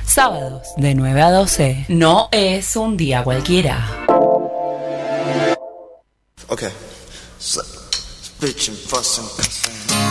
Sábados de 9 a 12. No es un día cualquiera. Okay. So, bitchin', fussin', cussin'.